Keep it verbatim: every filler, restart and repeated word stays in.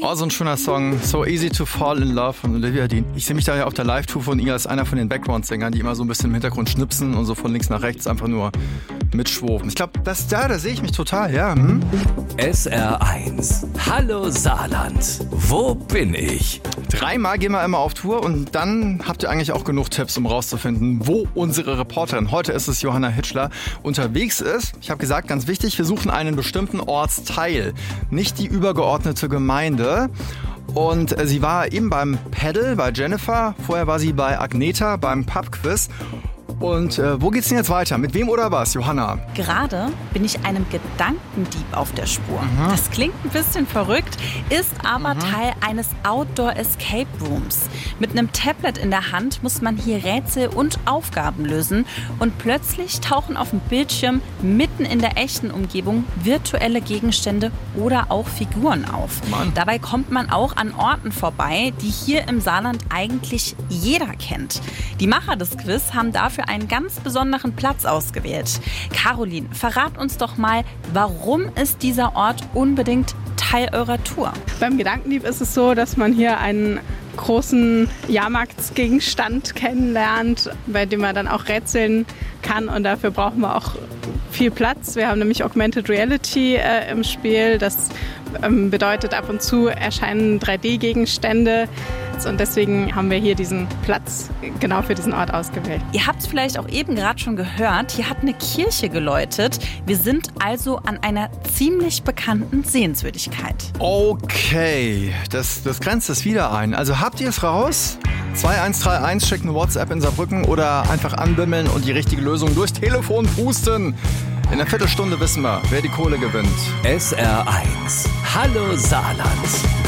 Oh, so ein schöner Song. So Easy to Fall in Love von Olivia Dean. Ich sehe mich da ja auf der Live-Tour von ihr als einer von den Background-Sängern, die immer so ein bisschen im Hintergrund schnipsen und so von links nach rechts einfach nur mitschwufen. Ich glaube, das da, da sehe ich mich total, ja. Hm? S R eins. Hallo Saarland. Wo bin ich? Dreimal gehen wir immer auf Tour und dann habt ihr eigentlich auch genug Tipps, um rauszufinden, wo unsere Reporterin, heute ist es Johanna Hitschler, unterwegs ist. Ich habe gesagt, ganz wichtig, wir suchen einen bestimmten Ortsteil, nicht die übergeordnete Gemeinde. Und sie war eben beim Paddle bei Jennifer, vorher war sie bei Agneta beim Pubquiz. Und äh, wo geht's denn jetzt weiter? Mit wem oder was, Johanna? Gerade bin ich einem Gedankendieb auf der Spur. Mhm. Das klingt ein bisschen verrückt, ist aber Mhm. Teil eines Outdoor Escape Rooms. Mit einem Tablet in der Hand muss man hier Rätsel und Aufgaben lösen. Und plötzlich tauchen auf dem Bildschirm mitten in der echten Umgebung virtuelle Gegenstände oder auch Figuren auf. Mann. Dabei kommt man auch an Orten vorbei, die hier im Saarland eigentlich jeder kennt. Die Macher des Quiz haben dafür einen ganz besonderen Platz ausgewählt. Caroline, verrat uns doch mal, warum ist dieser Ort unbedingt Teil eurer Tour? Beim Gedankendieb ist es so, dass man hier einen großen Jahrmarktsgegenstand kennenlernt, bei dem man dann auch rätseln kann, und dafür brauchen wir auch viel Platz. Wir haben nämlich Augmented Reality äh, im Spiel. Das ähm, bedeutet, ab und zu erscheinen drei D Gegenstände. Und deswegen haben wir hier diesen Platz genau für diesen Ort ausgewählt. Ihr habt es vielleicht auch eben gerade schon gehört, hier hat eine Kirche geläutet. Wir sind also an einer ziemlich bekannten Sehenswürdigkeit. Okay, das, das grenzt es wieder ein. Also habt ihr es raus? zwei eins drei eins, schickt eine WhatsApp in Saarbrücken oder einfach anbimmeln und die richtige Lösung durchs Telefon pusten. In einer Viertelstunde wissen wir, wer die Kohle gewinnt. S R eins. Hallo Saarland.